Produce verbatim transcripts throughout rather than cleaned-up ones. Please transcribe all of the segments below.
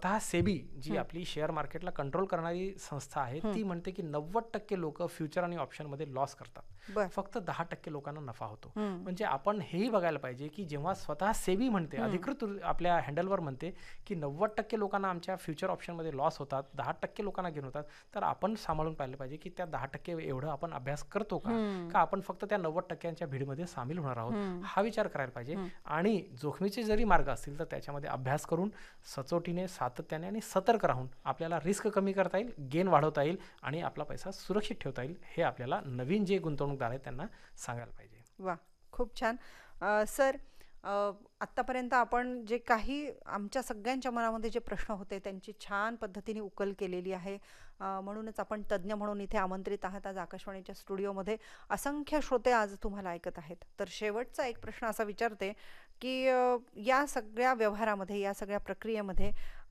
स्वतः सेबी जी आपली शेअर मार्केटला कंट्रोल करणारी संस्था आहे ती म्हणते की नव्वद टक्के लोक फ्युचर आणि ऑप्शनमध्ये लॉस करतात, फक्त दहा टक्के लोकांना नफा होतो. म्हणजे आपण हेही बघायला पाहिजे की जेव्हा स्वतः सेबी म्हणते, अधिकृत आपल्या हँडलवर म्हणते की नव्वद टक्के लोकांना आमच्या फ्युचर ऑप्शनमध्ये लॉस होतात, दहा टक्के लोकांना घेऊन होतात, तर आपण सांभाळून पाहिलं पाहिजे की त्या दहा टक्के एवढं आपण अभ्यास करतो का, का आपण फक्त त्या नव्वद टक्क्यांच्या भीडमध्ये सामील होणार आहोत, हा विचार करायला पाहिजे. आणि जोखमीचे जरी मार्ग असतील तर त्याच्यामध्ये अभ्यास करून सचोटीने, सातत्याने आणि सतर्क राहून आपल्याला रिस्क कमी करता येईल, गेन वाढवता येईल आणि आपला पैसा सुरक्षित ठेवता येईल, हे आपल्याला नवीन जे गुंतवणूकदार आहेत त्यांना सांगायला पाहिजे. वा, खूप छान. सर, आत्तापर्यंत आपण जे काही आमच्या सगळ्यांच्या मनामध्ये जे प्रश्न होते त्यांची छान पद्धतीने उकल केलेली आहे. म्हणूनच आपण तज्ज्ञ म्हणून इथे आमंत्रित आहात आज आकाशवाणीच्या स्टुडिओमध्ये. असंख्य श्रोते आज तुम्हाला ऐकत आहेत. तर शेवटचा एक प्रश्न असा विचारते की या सगळ्या व्यवहारामध्ये, या सगळ्या प्रक्रियेमध्ये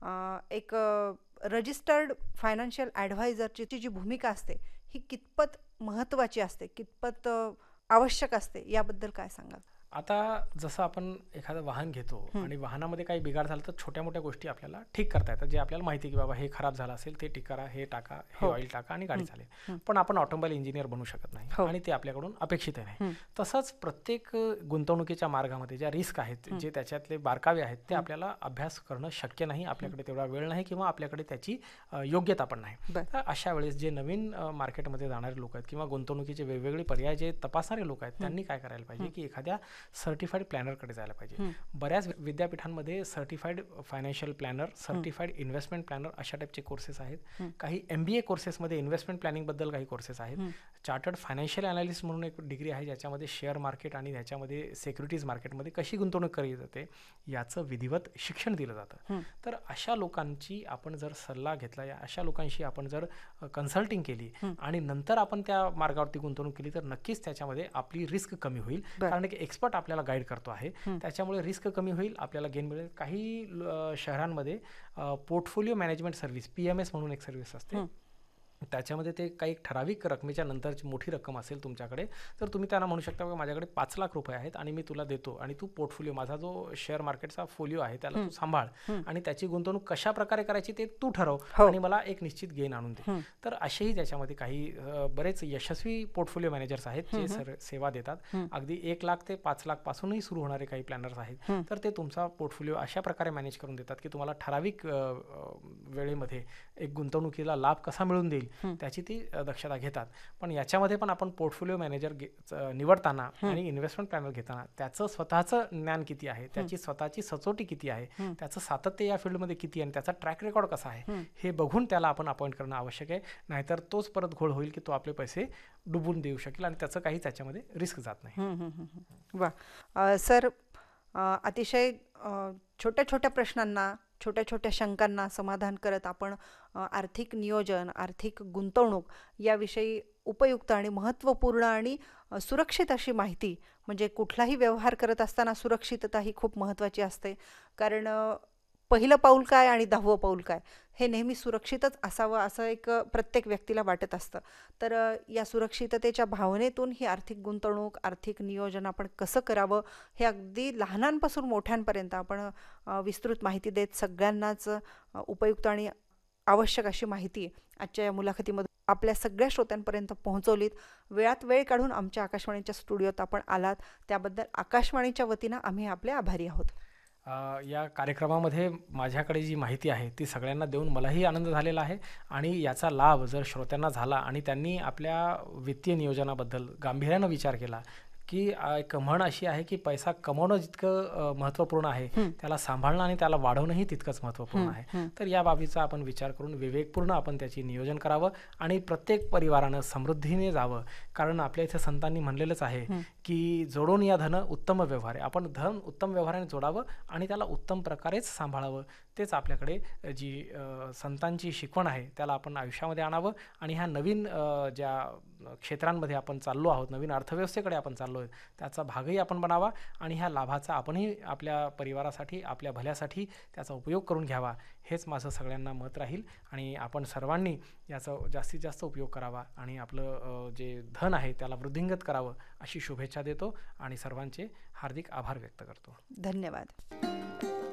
एक रजिस्टर्ड फायनान्शियल ॲडव्हायझरची जी भूमिका असते ही कितपत महत्त्वाची असते, कितपत आवश्यक असते, याबद्दल काय सांगाल? आता जसं आपण एखादं वाहन घेतो आणि वाहनामध्ये काही बिघाड झाला तर छोट्या मोठ्या गोष्टी आपल्याला ठीक करता येतात, जे आपल्याला माहिती की बाबा हे खराब झालं असेल, ते ठीक करा, हे टाका, हे ऑइल टाका आणि गाडी चालेल. पण आपण ऑटोमोबाईल इंजिनियर बनू शकत नाही आणि ते आपल्याकडून अपेक्षित नाही. तसंच प्रत्येक गुंतवणुकीच्या मार्गामध्ये ज्या रिस्क आहेत, जे त्याच्यातले बारकावे आहेत, ते आपल्याला अभ्यास करणं शक्य नाही, आपल्याकडे तेवढा वेळ नाही किंवा आपल्याकडे त्याची योग्यता पण नाही. तर अशा वेळेस जे नवीन मार्केटमध्ये जाणारे लोक आहेत किंवा गुंतवणुकीचे वेगवेगळे पर्याय जे तपासणारे लोक आहेत त्यांनी काय करायला पाहिजे की एखाद्या सर्टिफाईड प्लॅनरकडे जायला पाहिजे. बऱ्याच विद्यापीठांमध्ये certified financial planar, certified investment planar अशा टाईपचे कोर्सेस आहेत. काही एम बी ए कोर्सेसमध्ये इन्व्हेस्टमेंट प्लॅनिंगबद्दल काही कोर्सेस आहेत. चार्टर्ड फायनान्शियल अनालिस्ट म्हणून एक डिग्री आहे ज्याच्यामध्ये शेअर मार्केट आणि ह्याच्यामध्ये सिक्युरिटीज मार्केटमध्ये कशी गुंतवणूक केली जाते याचं विधिवत शिक्षण दिलं जातं. तर अशा लोकांची आपण जर सल्ला घेतला, या अशा लोकांशी आपण जर कन्सल्टिंग केली आणि नंतर आपण त्या मार्गावरती गुंतवणूक केली तर नक्कीच त्याच्यामध्ये आपली रिस्क कमी होईल. कारण की एक्सपर्ट आपल्याला गाईड करतो आहे, त्याच्यामुळे रिस्क कमी होईल, आपल्याला गेन मिळेल. काही शहरांमध्ये portfolio management service, P M S म्हणून एक सर्व्हिस असते, त्याच्यामध्ये ते काही ठराविक रकमेच्या नंतरची मोठी रक्कम असेल तुमच्याकडे तर तुम्ही त्यांना म्हणू शकता की माझ्याकडे पाच लाख रुपये आहेत आणि मी तुला देतो आणि तू पोर्टफोलिओ, माझा जो शेअर मार्केटचा फोलिओ आहे त्याला तू सांभाळ आणि त्याची गुंतवणूक कशा प्रकारे करायची ते तू ठरव आणि मला एक निश्चित गेन आणून दे. तर असेही त्याच्यामध्ये काही बरेच यशस्वी पोर्टफोलिओ मॅनेजर्स आहेत जे सर सेवा देतात. अगदी एक लाख ते पाच लाख पासूनही सुरू होणारे काही प्लॅनर्स आहेत. तर ते तुमचा पोर्टफोलिओ अशा प्रकारे मॅनेज करून देतात की तुम्हाला ठराविक वेळेमध्ये एक गुंतवणुकीला लाभ कसा मिळून देईल त्याची ती दक्षता घेतात. पण याच्यामध्ये पण आपण पोर्टफोलिओ मॅनेजर निवडताना आणि इन्व्हेस्टमेंट प्लॅनर घेताना त्याचं स्वतःचं ज्ञान किती आहे, त्याची स्वतःची सचोटी किती आहे, त्याचं सातत्य या फील्डमध्ये किती आहे आणि त्याचा ट्रॅक रेकॉर्ड कसा आहे हे बघून त्याला आपण अपॉइंट करणं आवश्यक आहे. नाहीतर तोच परत घोळ होईल की तो आपले पैसे डुबून देऊ शकेल आणि त्याचं काही त्याच्यामध्ये रिस्क जात नाही. वा सर, अतिशय छोट्या छोट्या प्रश्नांना, छोट्या छोट्या शंकांना समाधान करत आपण आर्थिक नियोजन, आर्थिक गुंतवणूक याविषयी उपयुक्त आणि महत्त्वपूर्ण आणि सुरक्षित अशी माहिती, म्हणजे कुठलाही व्यवहार करत असताना सुरक्षितता ही खूप महत्त्वाची असते. कारण पहिलं पाऊल काय आणि दहावं पाऊल काय हे नेहमी सुरक्षितच असावं असं एक प्रत्येक व्यक्तीला वाटत असतं. तर या सुरक्षिततेच्या भावनेतून ही आर्थिक गुंतवणूक, आर्थिक नियोजन आपण कसं करावं हे अगदी लहानांपासून मोठ्यांपर्यंत आपण विस्तृत माहिती देत सगळ्यांनाच उपयुक्त आणि आवश्यक अशी माहिती आजच्या या मुलाखतीमधून आपल्या सगळ्या श्रोत्यांपर्यंत पोहोचवलीत. वेळात वेळ काढून आमच्या आकाशवाणीच्या स्टुडिओत आपण आलात त्याबद्दल आकाशवाणीच्या वतीनं आम्ही आपले आभारी आहोत. या कार्यक्रमामध्ये माझ्याकडे जी माहिती आहे ती सगळ्यांना देऊन मलाही आनंद झालेला आहे आणि याचा लाभ जर श्रोत्यांना झाला आणि त्यांनी आपल्या वित्तीय नियोजनाबद्दल गांभीर्यानं विचार केला की एक म्हण अशी आहे की पैसा कमवणं जितकं महत्त्वपूर्ण आहे त्याला सांभाळणं आणि त्याला वाढवणंही तितकंच महत्त्वपूर्ण आहे. तर या बाबीचा आपण विचार करून विवेकपूर्ण आपण त्याची नियोजन करावं आणि प्रत्येक परिवारानं समृद्धीने जावं. कारण आपल्या इथे संतांनी म्हणलेलंच आहे की जोडून या धन उत्तम व्यवहार आहे. आपण धन उत्तम व्यवहाराने जोडावं आणि त्याला उत्तम प्रकारेच सांभाळावं. तेच आपल्याकडे जी संतांची शिकवण आहे त्याला आपण आयुष्यामध्ये आणावं आणि ह्या नवीन ज्या क्षेत्रांमध्ये आपण चाललो आहोत, नवीन अर्थव्यवस्थेकडे आपण चाललो आहे त्याचा भागही आपण बनावा आणि ह्या लाभाचा आपणही आपल्या परिवारासाठी, आपल्या भल्यासाठी त्याचा उपयोग करून घ्यावा. हेच माझं सगळ्यांना मत राहील आणि आपण सर्वांनी याचा जास्तीत जास्त उपयोग करावा आणि आपलं जे धन आहे त्याला वृद्धिंगत करावं अशी शुभेच्छा देतो आणि सर्वांचे हार्दिक आभार व्यक्त करतो. धन्यवाद.